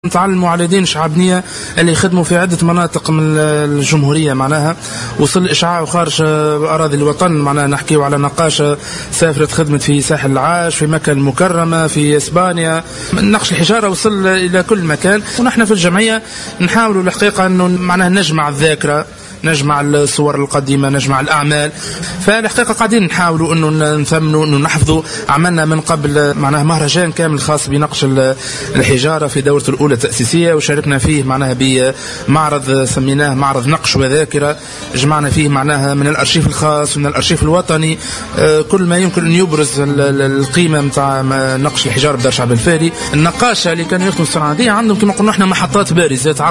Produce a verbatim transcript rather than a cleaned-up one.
نتاع المعالجين شعبنية اللي يخدموا في عدة مناطق من الجمهورية معناها وصل إشعاع خارج أراضي الوطن. معناها نحكيو على نقاشة سافرت خدمت في ساحل العاج، في مكة المكرمة، في إسبانيا. نقش الحجارة وصل إلى كل مكان، ونحن في الجمعية نحاولوا الحقيقة أنه معناها نجمع الذاكرة، نجمع الصور القديمة، نجمع الأعمال. فالحقيقة قاعدين نحاولوا أنه نثمنوا أنه نحفظوا. عملنا من قبل معناها مهرجان كامل خاص بنقش الحجارة في دورته الأولى التأسيسية، وشاركنا فيه معناها بمعرض سميناه معرض نقش وذاكرة. جمعنا فيه معناها من الأرشيف الخاص ومن الأرشيف الوطني كل ما يمكن أن يبرز القيمة متاع نقش الحجارة بدار شعب الفاري. النقاشة اللي كانوا يخدموا الصناعة دي عندهم كما قلنا احنا محطات بارزة.